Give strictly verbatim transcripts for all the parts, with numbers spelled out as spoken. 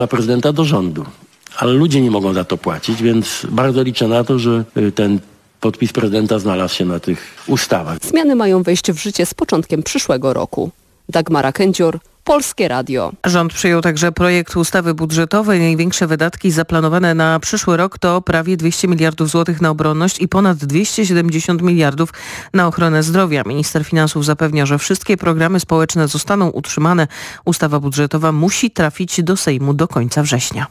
na prezydenta do rządu. Ale ludzie nie mogą za to płacić, więc bardzo liczę na to, że ten podpis prezydenta znalazł się na tych ustawach. Zmiany mają wejść w życie z początkiem przyszłego roku. Dagmara Kędzior, Polskie Radio. Rząd przyjął także projekt ustawy budżetowej. Największe wydatki zaplanowane na przyszły rok to prawie dwieście miliardów złotych na obronność i ponad dwieście siedemdziesiąt miliardów na ochronę zdrowia. Minister Finansów zapewnia, że wszystkie programy społeczne zostaną utrzymane. Ustawa budżetowa musi trafić do Sejmu do końca września.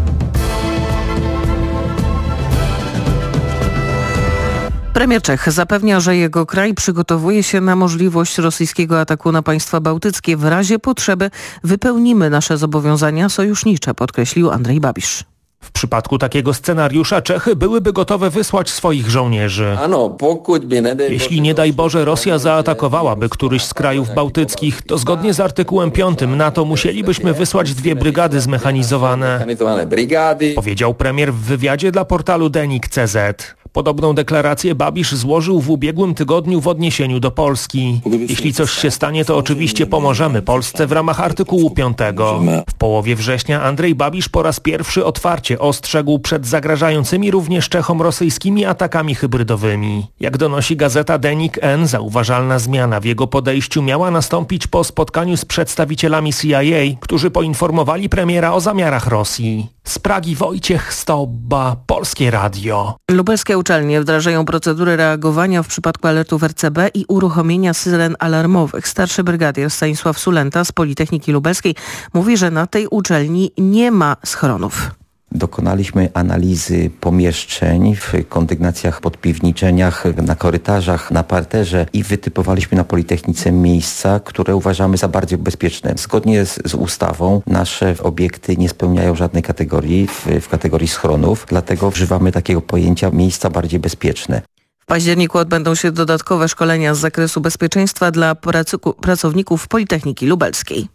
Premier Czech zapewnia, że jego kraj przygotowuje się na możliwość rosyjskiego ataku na państwa bałtyckie. W razie potrzeby wypełnimy nasze zobowiązania sojusznicze, podkreślił Andrej Babiš. W przypadku takiego scenariusza Czechy byłyby gotowe wysłać swoich żołnierzy. Jeśli nie daj Boże Rosja zaatakowałaby któryś z krajów bałtyckich, to zgodnie z artykułem piątym NATO musielibyśmy wysłać dwie brygady zmechanizowane, powiedział premier w wywiadzie dla portalu Denik kropka c z. Podobną deklarację Babiš złożył w ubiegłym tygodniu w odniesieniu do Polski. Jeśli coś się stanie, to oczywiście pomożemy Polsce w ramach artykułu piątego. W połowie września Andrej Babiš po raz pierwszy otwarcie ostrzegł przed zagrażającymi również Czechom rosyjskimi atakami hybrydowymi. Jak donosi gazeta Denik N, zauważalna zmiana w jego podejściu miała nastąpić po spotkaniu z przedstawicielami C I A, którzy poinformowali premiera o zamiarach Rosji. Z Pragi Wojciech Stobba, Polskie Radio. Lubelskie uczelnie wdrażają procedury reagowania w przypadku alertów R C B i uruchomienia syren alarmowych. Starszy brygadier Stanisław Sulenta z Politechniki Lubelskiej mówi, że na tej uczelni nie ma schronów. Dokonaliśmy analizy pomieszczeń w kondygnacjach, podpiwniczeniach, na korytarzach, na parterze i wytypowaliśmy na Politechnice miejsca, które uważamy za bardziej bezpieczne. Zgodnie z, z ustawą nasze obiekty nie spełniają żadnej kategorii w, w kategorii schronów, dlatego używamy takiego pojęcia miejsca bardziej bezpieczne. W październiku odbędą się dodatkowe szkolenia z zakresu bezpieczeństwa dla pracu- pracowników Politechniki Lubelskiej.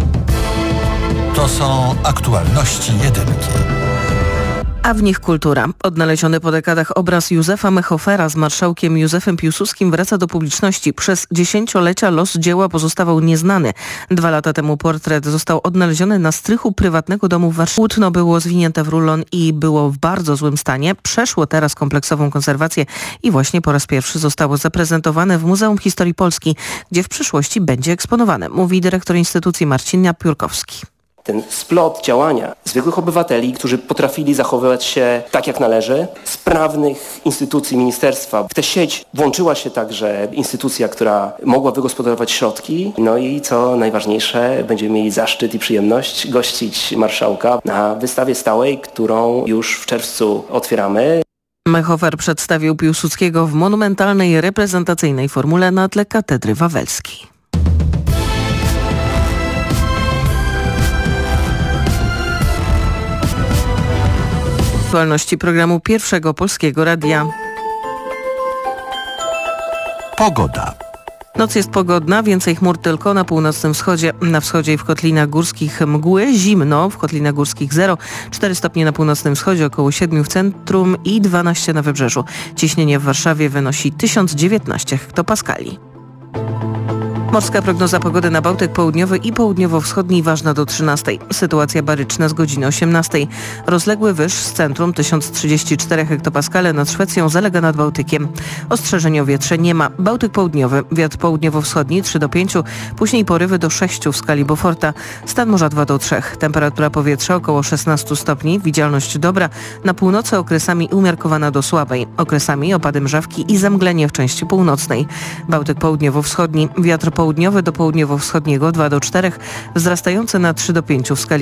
To są aktualności jedynki. A w nich kultura. Odnaleziony po dekadach obraz Józefa Mechofera z marszałkiem Józefem Piłsudskim wraca do publiczności. Przez dziesięciolecia los dzieła pozostawał nieznany. Dwa lata temu portret został odnaleziony na strychu prywatnego domu w Warszawie. Płótno było zwinięte w rulon i było w bardzo złym stanie. Przeszło teraz kompleksową konserwację i właśnie po raz pierwszy zostało zaprezentowane w Muzeum Historii Polski, gdzie w przyszłości będzie eksponowane, mówi dyrektor instytucji Marcin Piórkowski. Ten splot działania zwykłych obywateli, którzy potrafili zachowywać się tak jak należy, sprawnych instytucji ministerstwa. W tę sieć włączyła się także instytucja, która mogła wygospodarować środki. No i co najważniejsze, będziemy mieli zaszczyt i przyjemność gościć marszałka na wystawie stałej, którą już w czerwcu otwieramy. Mechofer przedstawił Piłsudskiego w monumentalnej reprezentacyjnej formule na tle Katedry Wawelskiej. Aktualności programu Pierwszego Polskiego Radia. Pogoda. Noc jest pogodna, więcej chmur tylko na północnym wschodzie. Na wschodzie i w Kotlinach Górskich mgły, zimno, w Kotlinach Górskich zero, cztery stopnie na północnym wschodzie, około siedem w centrum i dwanaście na wybrzeżu. Ciśnienie w Warszawie wynosi tysiąc dziewiętnaście hektopaskali. Morska prognoza pogody na Bałtyk Południowy i Południowo-Wschodni ważna do trzynastej. Sytuacja baryczna z godziny osiemnastej. Rozległy wyż z centrum tysiąc trzydzieści cztery hektopaskale, nad Szwecją zalega nad Bałtykiem. Ostrzeżeń o wietrze nie ma. Bałtyk Południowy, wiatr południowo-wschodni trzy do pięciu, później porywy do sześciu w skali Beauforta. Stan morza dwa do trzech. Temperatura powietrza około szesnaście stopni, widzialność dobra. Na północy okresami umiarkowana do słabej. Okresami opady mrzawki i zamglenie w części północnej. Bałtyk Południowo-Wschodni, wiatr południowy do południowo-wschodniego dwa do czterech, wzrastający na trzy do pięciu w skali